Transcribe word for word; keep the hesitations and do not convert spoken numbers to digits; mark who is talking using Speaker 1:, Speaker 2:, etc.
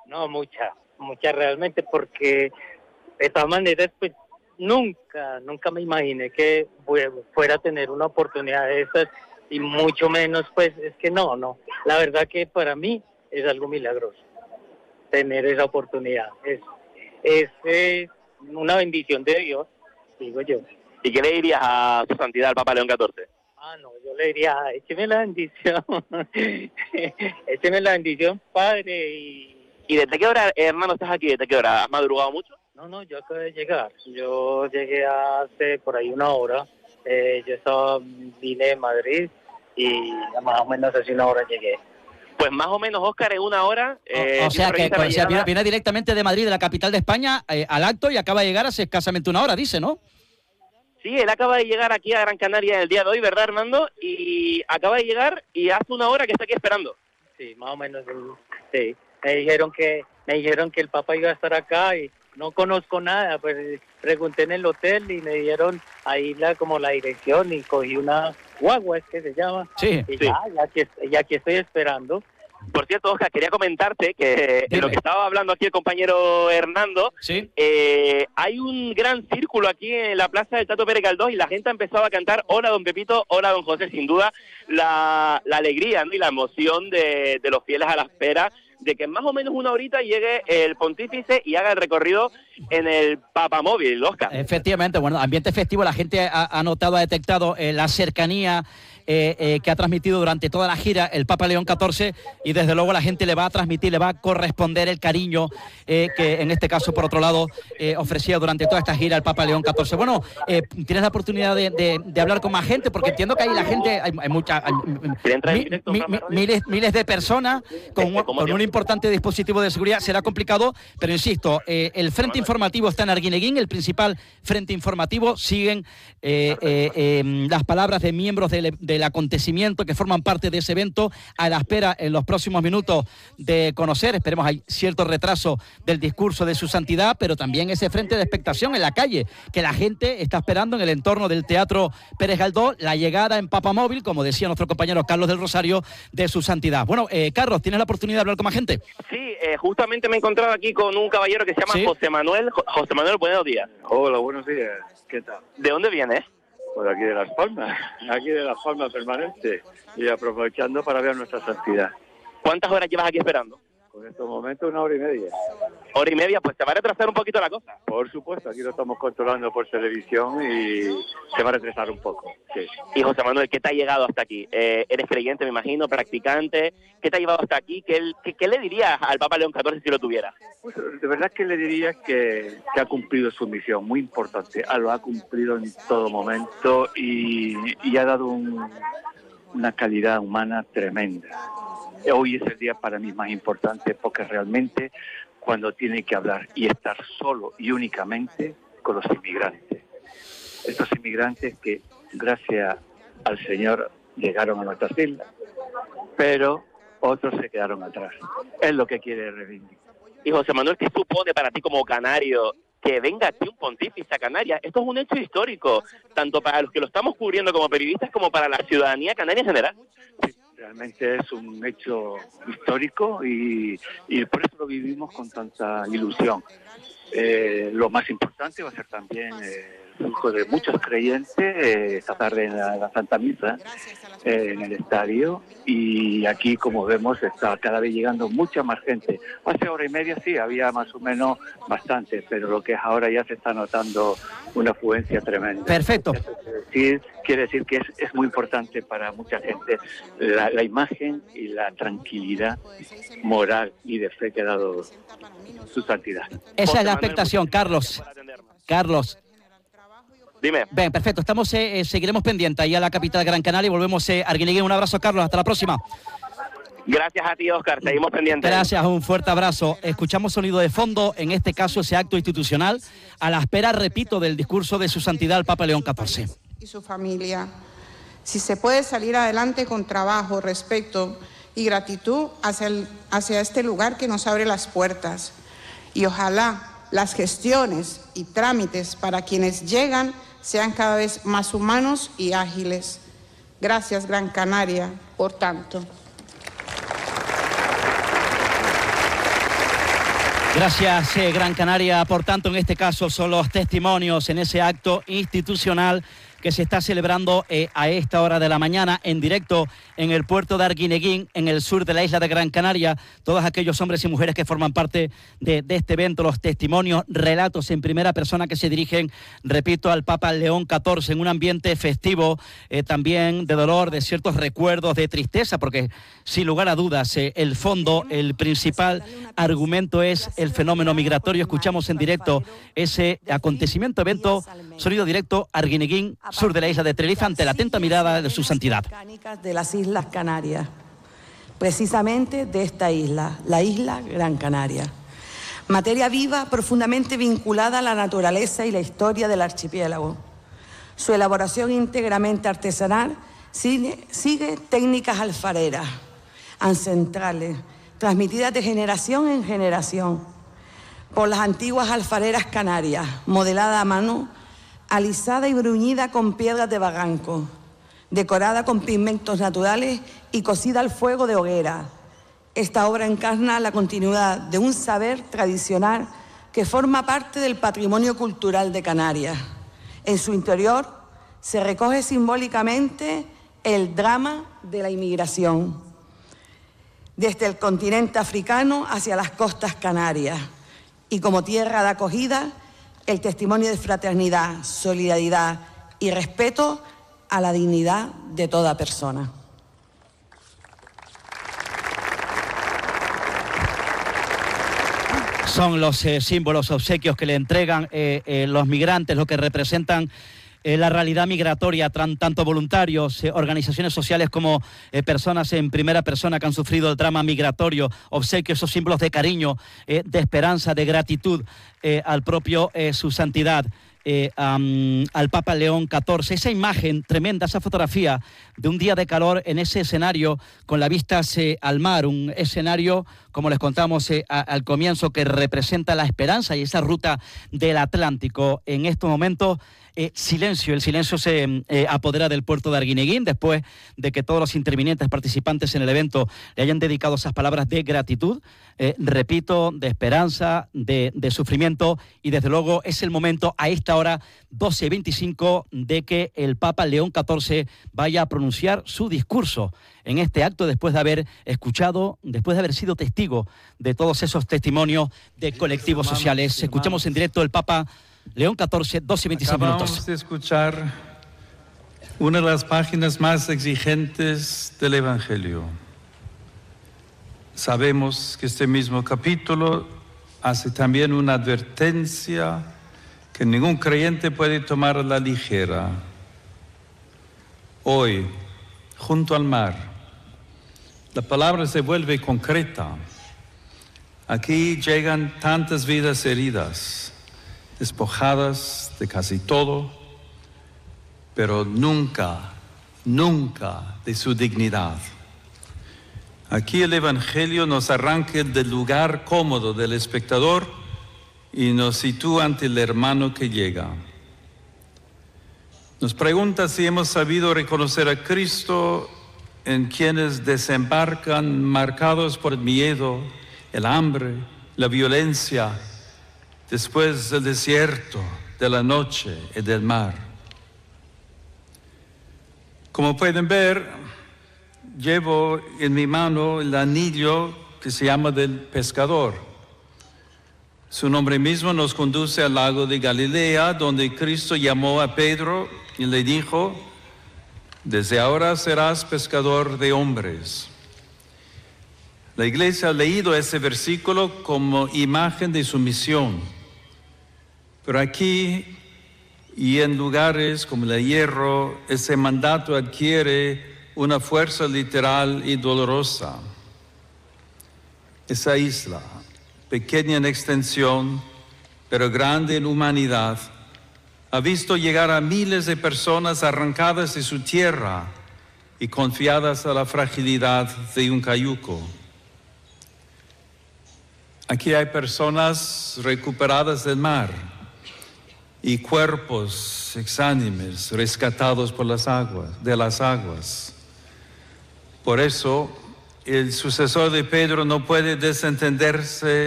Speaker 1: No, mucha, mucha realmente, porque de todas maneras, pues nunca, nunca me imaginé que fuera a tener una oportunidad de esas, y mucho menos, pues es que no, no. La verdad que para mí es algo milagroso tener esa oportunidad. Es, es, es una bendición de Dios, digo yo.
Speaker 2: ¿Y qué le dirías a su santidad, al Papa León catorce?
Speaker 1: Ah, no, yo le diría, écheme la bendición, écheme la bendición, padre. Y...
Speaker 2: ¿Y desde qué hora, hermano, estás aquí? ¿Desde qué hora? ¿Has madrugado mucho?
Speaker 1: No, no, yo acabo de llegar. Yo llegué hace por ahí una hora. Eh, yo estaba, vine de Madrid y más o menos hace una hora llegué.
Speaker 2: Pues más o menos, Óscar, en una hora...
Speaker 3: Eh, o, o sea, que o sea, viene, viene directamente de Madrid, de la capital de España, eh, al acto, y acaba de llegar hace escasamente una hora, dice, ¿no?
Speaker 2: Sí, él acaba de llegar aquí a Gran Canaria el día de hoy, ¿verdad, Hernando? Y acaba de llegar y hace una hora que está aquí esperando.
Speaker 1: Sí, más o menos, sí. Me dijeron que me dijeron que el Papa iba a estar acá y no conozco nada, pues pregunté en el hotel y me dieron ahí la como la dirección y cogí una guagua, es que se llama.
Speaker 3: Sí,
Speaker 1: y
Speaker 3: sí.
Speaker 1: Ya, ya, aquí, ya aquí estoy esperando.
Speaker 2: Por cierto, Oscar, quería comentarte que en lo que estaba hablando aquí el compañero Hernando,
Speaker 3: ¿sí?
Speaker 2: eh, hay un gran círculo aquí en la plaza del Tato Pérez Galdós y la gente ha empezado a cantar hola don Pepito, hola don José. Sin duda la, la alegría, ¿no? Y la emoción de, de los fieles a la espera de que en más o menos una horita llegue el pontífice y haga el recorrido en el Papamóvil, Oscar.
Speaker 3: Efectivamente, bueno, ambiente festivo, la gente ha, ha notado, ha detectado eh, la cercanía eh, eh, que ha transmitido durante toda la gira el Papa León catorce, y desde luego la gente le va a transmitir, le va a corresponder el cariño eh, que en este caso, por otro lado, eh, ofrecía durante toda esta gira el Papa León catorce. Bueno, eh, tienes la oportunidad de, de, de hablar con más gente, porque entiendo que ahí la gente, hay, hay mucha, hay, mi, directo, mi, mi, miles, miles de personas con, un, con un importante dispositivo de seguridad. Será complicado, pero insisto, eh, el frente informativo está en Arguineguín, el principal frente informativo. Siguen eh, eh, eh, las palabras de miembros del, del acontecimiento que forman parte de ese evento, a la espera en los próximos minutos de conocer, esperemos, hay cierto retraso del discurso de su santidad, pero también ese frente de expectación en la calle, que la gente está esperando en el entorno del Teatro Pérez Galdós, la llegada en Papamóvil, como decía nuestro compañero Carlos del Rosario, de su santidad. Bueno, eh, Carlos, ¿tienes la oportunidad de hablar con más gente?
Speaker 2: Sí, eh, justamente me he encontrado aquí con un caballero que se llama ¿Sí? José Manuel. José Manuel, buenos días.
Speaker 4: Hola, buenos días. ¿Qué tal?
Speaker 2: ¿De dónde vienes?
Speaker 4: Por aquí de Las Palmas, aquí de Las Palmas permanente, y aprovechando para ver nuestra santidad.
Speaker 2: ¿Cuántas horas llevas aquí esperando?
Speaker 4: Por estos momentos una hora y media.
Speaker 2: ¿Hora y media? Pues te va a retrasar un poquito la cosa.
Speaker 4: Por supuesto, aquí lo estamos controlando por televisión y se va a retrasar un poco. Sí.
Speaker 2: Y José Manuel, ¿qué te ha llegado hasta aquí? Eh, eres creyente, me imagino, practicante. ¿Qué te ha llevado hasta aquí? ¿Qué, qué, qué le dirías al Papa León catorce si lo tuviera?
Speaker 4: Pues de verdad que le diría que, que ha cumplido su misión, muy importante. Ah, lo ha cumplido en todo momento y, y ha dado un, una calidad humana tremenda. Hoy es el día para mí más importante porque realmente cuando tiene que hablar y estar solo y únicamente con los inmigrantes. Estos inmigrantes que gracias al Señor llegaron a nuestras islas, pero otros se quedaron atrás. Es lo que quiere reivindicar.
Speaker 2: Y José Manuel, ¿qué supone para ti como canario que venga aquí un pontífice a Canarias? Esto es un hecho histórico, tanto para los que lo estamos cubriendo como periodistas como para la ciudadanía canaria en general.
Speaker 4: Sí. Realmente es un hecho histórico y, y por eso lo vivimos con tanta ilusión. Eh, lo más importante va a ser también eh, el flujo de muchos creyentes eh, esta tarde en la, la Santa Misa eh, en el estadio, y aquí, como vemos, está cada vez llegando mucha más gente. Hace hora y media sí, había más o menos bastante, pero lo que es ahora ya se está notando una afluencia tremenda.
Speaker 3: Perfecto.
Speaker 4: Sí, quiere decir que es, es muy importante para mucha gente la, la imagen y la tranquilidad moral y de fe que ha dado su santidad.
Speaker 3: Esa es la expectación, Carlos. Carlos.
Speaker 2: Dime.
Speaker 3: Bien, perfecto. Estamos, eh, seguiremos pendientes ahí a la capital de Gran Canaria y volvemos eh, a Arguineguín. Un abrazo, Carlos. Hasta la próxima.
Speaker 2: Gracias a ti, Óscar. Seguimos pendientes.
Speaker 3: Gracias, un fuerte abrazo. Escuchamos sonido de fondo, en este caso ese acto institucional, a la espera, repito, del discurso de su santidad el Papa León catorce.
Speaker 5: Y su familia. Si se puede salir adelante con trabajo, respeto y gratitud hacia, el, hacia este lugar que nos abre las puertas. Y ojalá las gestiones y trámites para quienes llegan sean cada vez más humanos y ágiles. Gracias, Gran Canaria, por tanto.
Speaker 3: Gracias, eh, Gran Canaria. Por tanto, en este caso son los testimonios en ese acto institucional que se está celebrando eh, a esta hora de la mañana en directo en el puerto de Arguineguín, en el sur de la isla de Gran Canaria. Todos aquellos hombres y mujeres que forman parte de, de este evento, los testimonios, relatos en primera persona que se dirigen, repito, al Papa León catorce en un ambiente festivo, eh, también de dolor, de ciertos recuerdos, de tristeza, porque sin lugar a dudas eh, el fondo, el principal argumento es el fenómeno migratorio. Escuchamos en directo ese acontecimiento, evento, sonido directo, Arguineguín, sur de la isla de Tenerife, ante la atenta mirada de su santidad.
Speaker 6: De las Islas Canarias, precisamente de esta isla, la isla Gran Canaria. Materia viva profundamente vinculada a la naturaleza y la historia del archipiélago. Su elaboración íntegramente artesanal sigue, sigue técnicas alfareras, ancestrales, transmitidas de generación en generación por las antiguas alfareras canarias, modelada a mano, alisada y bruñida con piedras de barranco, decorada con pigmentos naturales y cocida al fuego de hoguera. Esta obra encarna la continuidad de un saber tradicional que forma parte del patrimonio cultural de Canarias. En su interior se recoge simbólicamente el drama de la inmigración, desde el continente africano hacia las costas canarias, y como tierra de acogida, el testimonio de fraternidad, solidaridad y respeto a la dignidad de toda persona.
Speaker 3: Son los eh, símbolos, obsequios que le entregan eh, eh, los migrantes, lo que representan eh, la realidad migratoria, tran, tanto voluntarios, eh, organizaciones sociales como eh, personas en primera persona que han sufrido el drama migratorio. Obsequios, esos símbolos de cariño, eh, de esperanza, de gratitud eh, al propio eh, su santidad. Eh, um, al Papa León catorce, esa imagen tremenda, esa fotografía de un día de calor en ese escenario con la vista eh, al mar, un escenario, como les contamos eh, a, al comienzo, que representa la esperanza y esa ruta del Atlántico. En estos momentos, eh, silencio, el silencio se eh, apodera del puerto de Arguineguín después de que todos los intervinientes participantes en el evento le hayan dedicado esas palabras de gratitud, eh, repito, de esperanza, de, de sufrimiento, y desde luego es el momento a esta hora doce y veinticinco de que el Papa León catorce vaya a pronunciar su discurso en este acto, después de haber escuchado, después de haber sido testigo de todos esos testimonios de colectivos sociales. Escuchamos en directo el Papa León catorce, doce y veintiséis minutos.
Speaker 7: Acabamos de escuchar una de las páginas más exigentes del Evangelio. Sabemos que este mismo capítulo hace también una advertencia que ningún creyente puede tomar a la ligera. Hoy, junto al mar, la palabra se vuelve concreta. Aquí llegan tantas vidas heridas, despojadas de casi todo, pero nunca, nunca de su dignidad. Aquí el Evangelio nos arranca del lugar cómodo del espectador y nos sitúa ante el hermano que llega. Nos pregunta si hemos sabido reconocer a Cristo en quienes desembarcan marcados por el miedo, el hambre, la violencia, después del desierto, de la noche y del mar. Como pueden ver, llevo en mi mano el anillo que se llama del pescador. Su nombre mismo nos conduce al lago de Galilea, donde Cristo llamó a Pedro y le dijo: desde ahora serás pescador de hombres. La Iglesia ha leído ese versículo como imagen de su misión. Pero aquí y en lugares como el Hierro, ese mandato adquiere una fuerza literal y dolorosa. Esa isla, pequeña en extensión, pero grande en humanidad, ha visto llegar a miles de personas arrancadas de su tierra y confiadas a la fragilidad de un cayuco. Aquí hay personas recuperadas del mar y cuerpos exánimes rescatados por las aguas, de las aguas. Por eso, el sucesor de Pedro no puede desentenderse